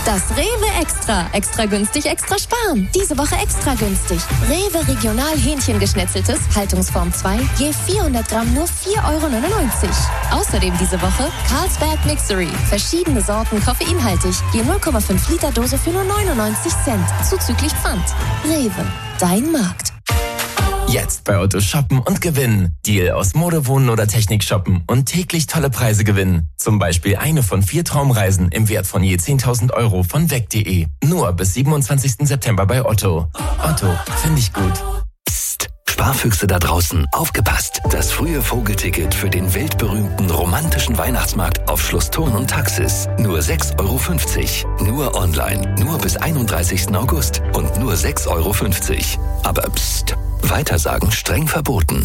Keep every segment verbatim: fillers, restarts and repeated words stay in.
Das Rewe Extra. Extra günstig, extra sparen. Diese Woche extra günstig. Rewe Regional Hähnchengeschnetzeltes, Haltungsform zwei, je vierhundert Gramm nur vier Euro neunundneunzig. Außerdem diese Woche Carlsberg Mixery. Verschiedene Sorten koffeinhaltig, je null Komma fünf Liter Dose für nur neunundneunzig Cent. Zuzüglich Pfand. Rewe, dein Markt. Jetzt bei Otto shoppen und gewinnen. Deal aus Mode, Wohnen oder Technik shoppen und täglich tolle Preise gewinnen. Zum Beispiel eine von vier Traumreisen im Wert von je zehntausend Euro von weg punkt de. Nur bis siebenundzwanzigsten September bei Otto. Otto, finde ich gut. Psst, Sparfüchse da draußen, aufgepasst. Das frühe Vogelticket für den weltberühmten romantischen Weihnachtsmarkt auf Schloss Thurn und Taxis. Nur sechs Euro fünfzig. Nur online. Nur bis einunddreißigsten August. Und nur sechs Euro fünfzig. Aber psst. Weitersagen streng verboten.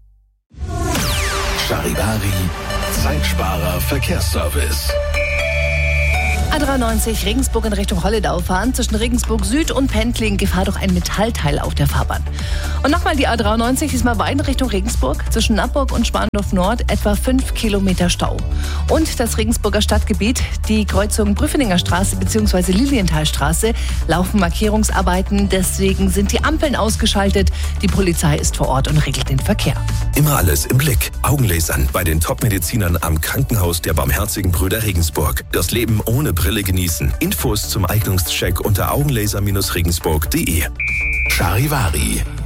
Charivari, Zeitsparer Verkehrsservice. A dreiundneunzig Regensburg in Richtung Holledau fahren. Zwischen Regensburg Süd und Pendling Gefahr durch ein Metallteil auf der Fahrbahn. Und nochmal die A dreiundneunzig, diesmal weiter in Richtung Regensburg. Zwischen Nappburg und Spandorf Nord etwa fünf Kilometer Stau. Und das Regensburger Stadtgebiet, die Kreuzung Brüfeninger Straße bzw. Lilienthalstraße, laufen Markierungsarbeiten. Deswegen sind die Ampeln ausgeschaltet. Die Polizei ist vor Ort und regelt den Verkehr. Immer alles im Blick. Augenlasern bei den Top-Medizinern am Krankenhaus der Barmherzigen Brüder Regensburg. Das Leben ohne Brille genießen. Infos zum Eignungscheck unter augenlaser Regensburg punkt de. Charivari,